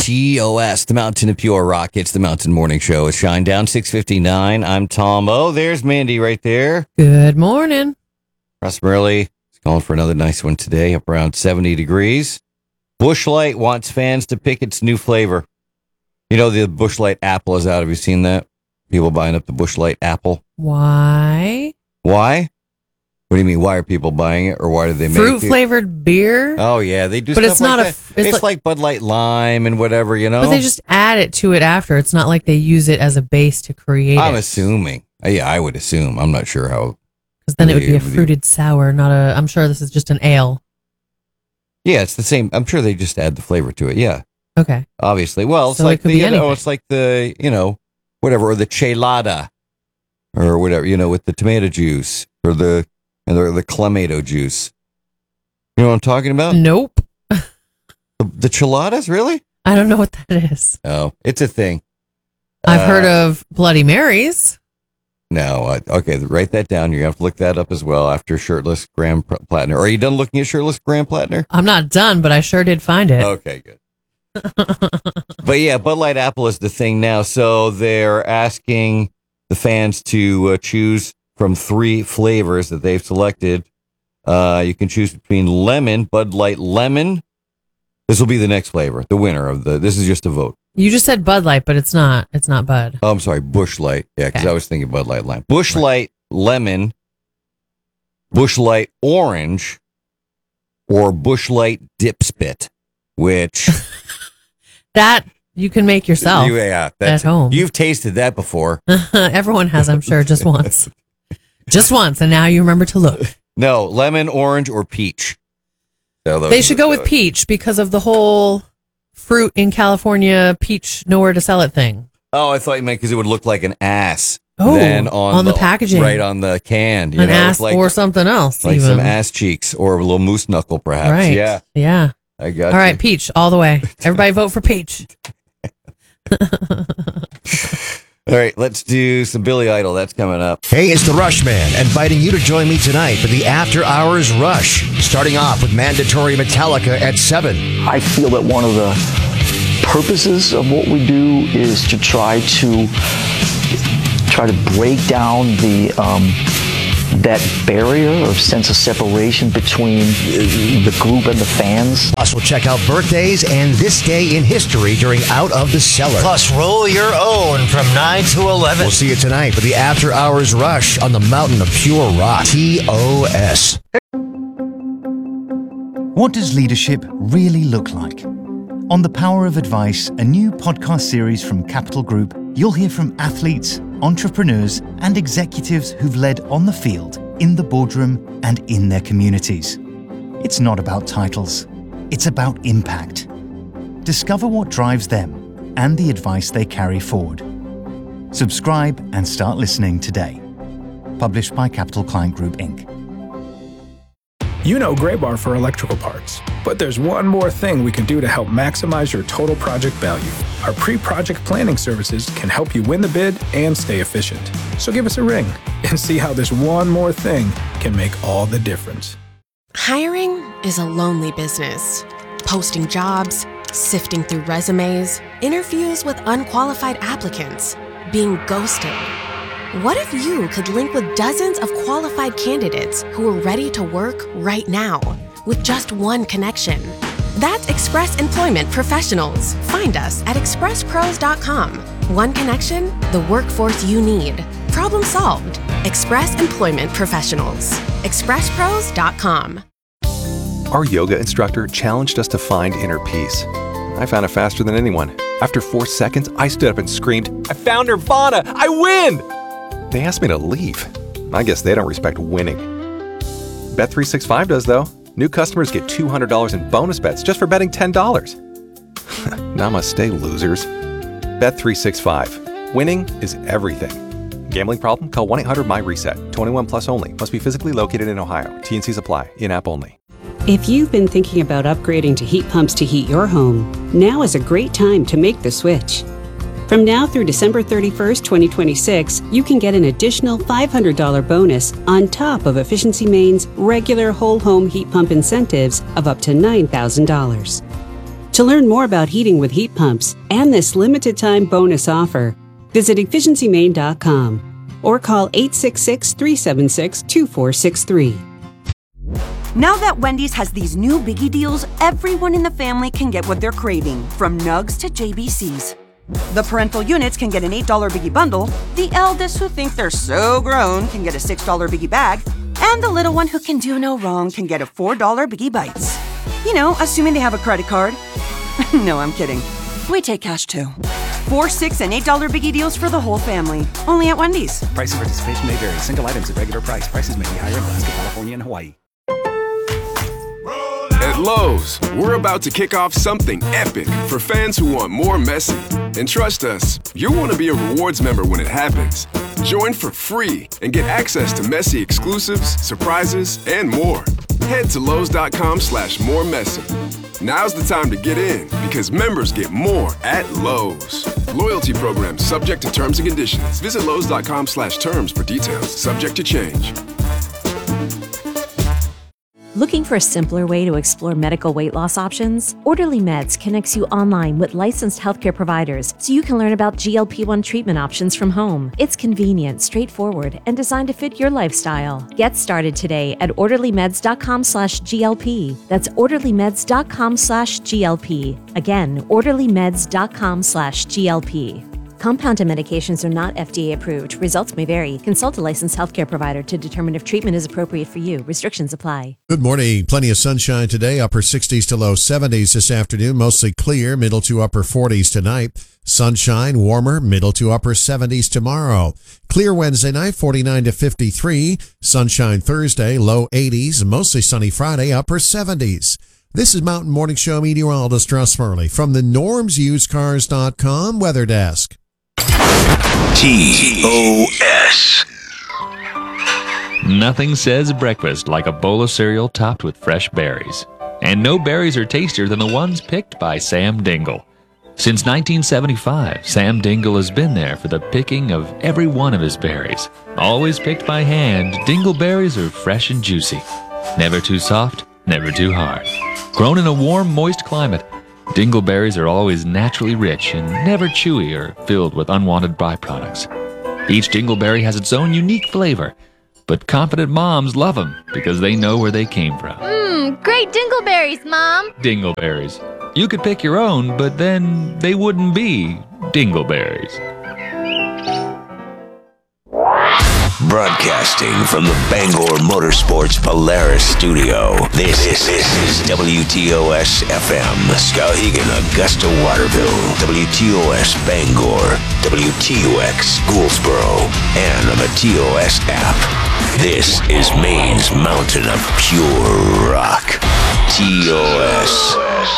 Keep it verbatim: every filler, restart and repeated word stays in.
T O S, the Mountain of Pure Rock. It's the Mountain Morning Show. It's Shine Down six fifty-nine. I'm Tom O. There's Mandy right there. Good morning. Russ Murley is calling for another nice one today, up around seventy degrees. Busch Light wants fans to pick its new flavor. You know, the Busch Light apple is out. Have you seen that? People buying up the Busch Light apple. Why? Why? What do you mean? Why are people buying it, or why do they make fruit it? flavored beer? Oh yeah, they do. But stuff it's like not that. a. It's, It's like, like Bud Light Lime and whatever, you know. but they just add it to it after. It's not like they use it as a base to create I'm it. assuming. Yeah, I would assume. I'm not sure how. Because then it would be a fruited sour, not a. I'm sure this is just an ale. Yeah, it's the same. I'm sure they just add the flavor to it. Yeah, Okay. obviously. Well, it's So it like could the be you know, anything. it's like the you know whatever, or the chelada, or whatever, you know, with the tomato juice or the and the, the clamato juice. You know what I'm talking about? Nope. The, the cheladas, really? I don't know what that is. Oh, it's a thing. I've Uh, heard of Bloody Marys. No, uh, okay, write that down. You have to look that up as well after Shirtless Graham P- Plattner. Are you done looking at Shirtless Graham Plattner? I'm not done, but I sure did find it. Okay, good. But yeah, Bud Light Apple is the thing now. So they're asking the fans to uh, choose from three flavors that they've selected. Uh, you can choose between lemon, Bud Light Lemon. This will be the next flavor, the winner of the. This is just a vote. You just said Bud Light, but it's not. It's not Bud. Oh, I'm sorry, Busch Light. Yeah, because Okay. I was thinking Bud Light Lime. Busch Right. Light Lemon, Busch Light Orange, or Busch Light Dip Spit, which That you can make yourself you, yeah, that's, at home. You've tasted that before. Everyone has, I'm sure, just once. Just once, and now you remember to look. No, lemon, orange, or peach. So those They are should the- go with peach because of the whole fruit in California, peach nowhere to sell it thing. Oh, I thought you meant because it would look like an ass. Oh, then on, on the packaging. right on the can, you An know, ass like, or something else. like even. some ass cheeks or a little moose knuckle, perhaps. Right. Yeah, Yeah. I got. All you. right, peach all the way. Everybody vote for peach. All right, let's do some Billy Idol. That's coming up. Hey, it's the Rush Man, inviting you to join me tonight for the After Hours Rush. Starting off with mandatory Metallica at seven. I feel that one of the purposes of what we do is to try to try to break down the um, that barrier or sense of separation between the group and the fans. Plus, we'll check out birthdays and this day in history during Out of the Cellar. Plus, roll your own from nine to eleven. We'll see you tonight for the After Hours Rush on the Mountain of Pure Rock. T O S. What does leadership really look like? On The Power of Advice, a new podcast series from Capital Group, you'll hear from athletes, entrepreneurs, and executives who've led on the field, in the boardroom, and in their communities. It's not about titles. It's about impact. Discover what drives them and the advice they carry forward. Subscribe and start listening today. Published by Capital Client Group, Incorporated. You know Graybar for electrical parts, but there's one more thing we can do to help maximize your total project value. Our pre-project planning services can help you win the bid and stay efficient. So give us a ring and see how this one more thing can make all the difference. Hiring is a lonely business. Posting jobs, sifting through resumes, interviews with unqualified applicants, being ghosted. What if you could link with dozens of qualified candidates who are ready to work right now with just one connection? That's Express Employment Professionals. Find us at express pros dot com. One connection, the workforce you need. Problem solved. Express Employment Professionals. express pros dot com. Our yoga instructor challenged us to find inner peace. I found it faster than anyone. After four seconds, I stood up and screamed, "I found Nirvana! I win!" They asked me to leave. I guess they don't respect winning. Bet three sixty-five does, though. New customers get two hundred dollars in bonus bets just for betting ten dollars. Namaste, losers. Bet three sixty-five. Winning is everything. Gambling problem? Call one eight hundred M Y reset. twenty-one plus only. Must be physically located in Ohio. T and Cs apply. In-app only. If you've been thinking about upgrading to heat pumps to heat your home, now is a great time to make the switch. From now through December thirty-first, twenty twenty-six, you can get an additional five hundred dollars bonus on top of Efficiency Maine's regular whole home heat pump incentives of up to nine thousand dollars. To To learn more about heating with heat pumps and this limited time bonus offer, visit efficiency maine dot com or call eight six six, three seven six, two four six three. Now that Wendy's has these new biggie deals, everyone in the family can get what they're craving, from nugs to J B Cs. The parental units can get an eight dollar biggie bundle, the eldest who think they're so grown can get a six dollar biggie bag, and the little one who can do no wrong can get a four dollar biggie bites. You know, assuming they have a credit card. No, I'm kidding. We take cash too. Four, six, and eight dollar biggie deals for the whole family. Only at Wendy's. Price and participation may vary. Single items at regular price. Prices may be higher in Alaska, California, and Hawaii. At Lowe's, we're about to kick off something epic for fans who want more Messi. And trust us, you'll want to be a rewards member when it happens. Join for free and get access to Messi exclusives, surprises, and more. Head to Lowe's.com slash more Messi. Now's the time to get in because members get more at Lowe's. Loyalty program subject to terms and conditions. Visit Lowe's.com slash terms for details. Subject to change. Looking for a simpler way to explore medical weight loss options? Orderly Meds connects you online with licensed healthcare providers so you can learn about G L P one treatment options from home. It's convenient, straightforward, and designed to fit your lifestyle. Get started today at orderlymeds.com slash GLP. That's orderlymeds.com slash GLP. Again, orderlymeds.com slash GLP. Compounded medications are not F D A approved. Results may vary. Consult a licensed healthcare provider to determine if treatment is appropriate for you. Restrictions apply. Good morning. Plenty of sunshine today. Upper sixties to low seventies this afternoon. Mostly clear. Middle to upper forties tonight. Sunshine, warmer, middle to upper seventies tomorrow. Clear Wednesday night, forty-nine to fifty-three. Sunshine Thursday, low eighties. Mostly sunny Friday, upper seventies. This is Mountain Morning Show meteorologist Russ Murley from the norms used cars dot com weather desk. T O S. Nothing says breakfast like a bowl of cereal topped with fresh berries. And no berries are tastier than the ones picked by Sam Dingle. Since nineteen seventy-five, Sam Dingle has been there for the picking of every one of his berries. Always picked by hand, Dingle berries are fresh and juicy. Never too soft, never too hard. Grown in a warm, moist climate, Dingleberries are always naturally rich and never chewy or filled with unwanted byproducts. Each dingleberry has its own unique flavor, but confident moms love them because they know where they came from. Mmm, great dingleberries, Mom! Dingleberries. You could pick your own, but then they wouldn't be dingleberries. Broadcasting from the Bangor Motorsports Polaris studio, this, this, this is W T O S F M, Skowhegan, Augusta, Waterville, W T O S Bangor, W T O X Gouldsboro, and on the T O S app. This is Maine's mountain of pure rock. T O S.